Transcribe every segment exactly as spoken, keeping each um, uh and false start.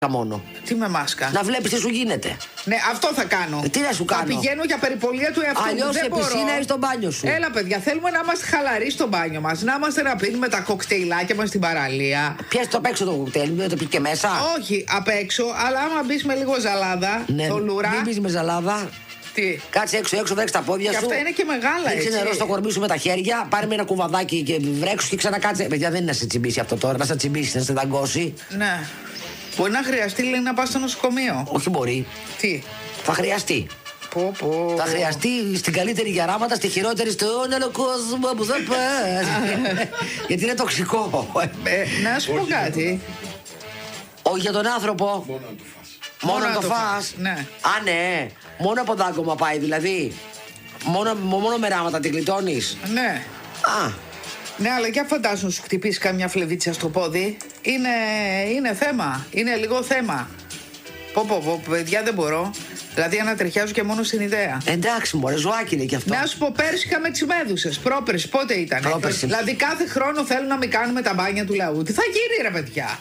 μόνο. Τι με μάσκα? Να βλέπεις τι σου γίνεται. Ναι, αυτό θα κάνω. Ε, τι να σου κάνω? Θα πηγαίνω για περιπολία του εαυτού μου. Αλλιώς σε πισίνα ή στο μπάνιο σου. Έλα, παιδιά, θέλουμε να είμαστε χαλαροί στο μπάνιο μας. Να είμαστε να πίνουμε τα κοκτέιλάκια μας στην παραλία. Πιες το απ' έξω το κοκτέιλ, μην το πεις και μέσα. Όχι, απ' έξω, αλλά άμα μπεις με λίγο ζαλάδα, ναι, θολούρα. Μην μπεις με ζαλάδα. Τι? Κάτσε έξω, έξω, βρέξει τα πόδια και σου. Και αυτά είναι και μεγάλα, έτσι. Ρίξε νερό στο κορμί σου με τα χέρια, πάρε με ένα κουβαδάκι και βρέξου και ξανακάτσε. Παιδιά, δεν είναι να σε τσιμπήσει αυτό τώρα, να σε τσιμπήσει, να σε δαγκώσει. Ναι. Μπορεί να χρειαστεί, λέει, να πας στο νοσοκομείο. Όχι, μπορεί. Τι? Θα χρειαστεί. Πω, πω. Θα χρειαστεί στην καλύτερη γεράματα, στη χειρότερη στον άλλο κόσμο που θα πας. Γιατί είναι τοξικό. Ε, να σου πω κάτι. Όχι για τον άνθρωπο. Μόνο να το φας. Μόνο να το φας. Ναι. Α, ναι. Μόνο από δάγκωμα πάει δηλαδή. Μόνο, μόνο με ράματα την γλιτώνεις. Ναι. Α. Ναι, αλλά για φαντάσου να σου χτυπήσει καμιά φλεβίτσα στο πόδι. Είναι, είναι θέμα. Είναι λίγο θέμα. Πω, πω, πω, παιδιά, δεν μπορώ. Δηλαδή ανατριχιάζω και μόνο στην ιδέα. Εντάξει, μωρέ, ζωάκι είναι και αυτό. Να σου πω, πέρσι είχαμε τις μέδουσες. Πρόπερσι, πότε ήταν? Πρόπερσι. Δηλαδή κάθε χρόνο θέλουν να μην κάνουμε τα μπάνια του λαού. Τι θα γίνει, ρε παιδιά?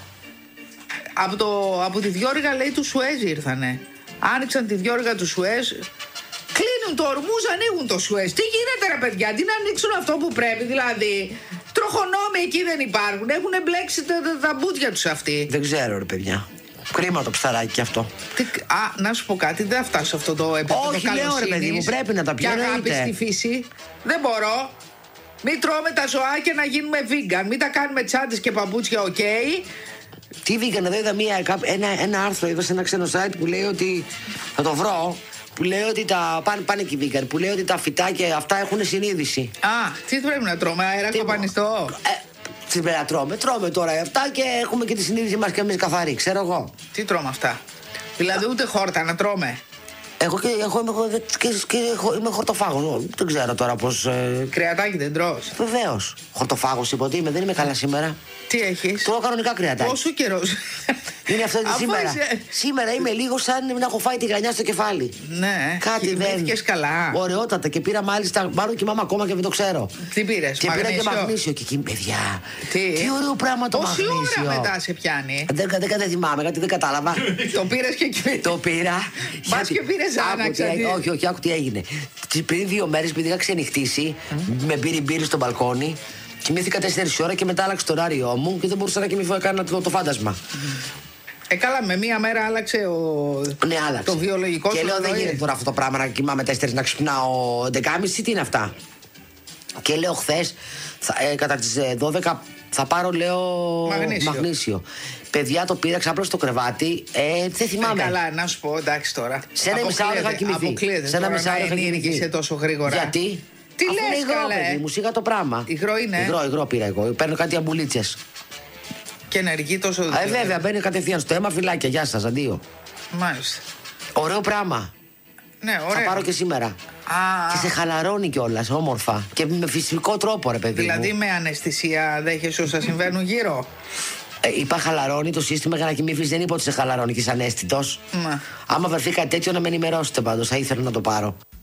Από, το, από τη διόρυγα, λέει, του Σουέζ ήρθανε. Άνοιξαν τη διόρυγα του Σουέζ. Κλείνουν το ορμούς, ανοίγουν το Σουέζ. Τι γίνεται, ρε παιδιά? Τι να ανοίξουν αυτό που πρέπει, δηλαδή? Τροχονόμοι εκεί δεν υπάρχουν. Έχουν μπλέξει τα, τα, τα μπούτια τους αυτοί. Δεν ξέρω, ρε παιδιά. Κρίμα το ψαράκι κι αυτό. Τι, α, να σου πω κάτι, δεν θα φτάσω σε αυτό το επίπεδο. Όχι, λέω, ρε παιδί μου, πρέπει να τα πιω. Και αγάπη στη φύση. Δεν μπορώ. Μην τρώμε τα ζωάκια να γίνουμε vegan. Μην τα κάνουμε τσάντες και παπούτσια, οκ. Okay. Τι vegan, εδώ είδα μία, ένα, ένα άρθρο, είδα σε ένα ξένο site που λέει ότι. Θα το βρω. Που λέει ότι τα. Πάνε, πάνε και vegan. Που λέει ότι τα φυτάκια αυτά έχουν συνείδηση. Α, τι πρέπει να τρώμε, αέρα κοπανιστό? Ε, τι πρέπει να τρώμε. Τρώμε τώρα αυτά και έχουμε και τη συνείδηση μας και εμείς καθαρή, ξέρω εγώ. Τι τρώμε αυτά? Δηλαδή ούτε χόρτα να τρώμε? Εγώ και εγώ είμαι, και, και, είμαι χορτοφάγος. Δεν ξέρω τώρα πώς. Ε... Κρεατάκι δεν τρως? Βεβαίως. Χορτοφάγος είπα ότι είμαι, δεν είμαι καλά σήμερα. Τι έχεις? Τρώω κανονικά κρεατάκι. Πόσο καιρός? Είναι αυτό τη σήμερα. Είσαι... Σήμερα είμαι λίγο σαν να έχω φάει τη γρανιά στο κεφάλι. Ναι. Κάτι δεν. Καλά. Ωραιότατα και πήρα μάλιστα. Μάλλον κοιμάμαι ακόμα και δεν το ξέρω. Τι πήρες? Και μαγνήσιο? πήρα και μαγνήσιο. Και εκεί, παιδιά. Τι, τι ωραίο πράγμα το Πόση μαγνήσιο. Πόση ώρα μετά σε πιάνει? Δεν, δεν, δεν θυμάμαι, γιατί δεν κατάλαβα. Το πήρες και εκεί. Το πήρα. Μπας και πήρες άναξα. Όχι, όχι, άκου τι έγινε. Πριν δύο μέρες, επειδή είχα ξενυχτήσει, με μπύρι μπύρι στο μπαλκόνι. Κοιμήθηκα τέσσερις ώρα και μετά άλλαξε το ωράριό μου και δεν μπορούσα να κοιμηθώ, έκανα το, το φάντασμα. Ε, καλά, με μία μέρα άλλαξε ο... Ναι, άλλαξε. Το βιολογικό σου. Και λέω, δεν γίνεται τώρα αυτό το πράγμα να κοιμάμαι τέσσερις, να ξυπνάω δεκάμιση, τι είναι αυτά. Και λέω, χθες, ε, κατά τις δώδεκα, θα πάρω, λέω, μαγνήσιο. μαγνήσιο. Παιδιά, το πήρα, ξάπλωσα στο κρεβάτι, ε, δεν θυμάμαι. Ε, καλά, να σου πω, εντάξει τώρα. Σε ένα μισάωρο είχα κοιμηθεί. Αποκλείεται. Σε ένα μισάωρο είχα κοιμηθεί. τόσο γρήγορα. Γιατί? Τι αφού λες, είναι υγρό, καλέ? παιδί μου, σιγά το πράγμα. Υγρό είναι. Υγρό, υγρό πήρα εγώ. Παίρνω κάτι αμπουλίτσες. Και ενεργεί τόσο. Ε, βέβαια, μπαίνει κατευθείαν στο αίμα, φυλάκια. Γεια σας, αντίο. Μάλιστα. Ωραίο πράγμα. Ναι, ωραία. Θα πάρω και σήμερα. Α, και σε χαλαρώνει κιόλας, όμορφα. Και με φυσικό τρόπο, ρε παιδί. Δηλαδή μου. με αναισθησία δέχεσαι όσα συμβαίνουν γύρω. Ε, είπα χαλαρώνει το σύστημα για να κοιμήθεις, δεν είπα ότι σε χαλαρώνει και είσαι ανέστητος. Ναι. Άμα βρεθεί κάτι τέτοιο να με ενημερώσετε πάντως, θα ήθελα να το πάρω.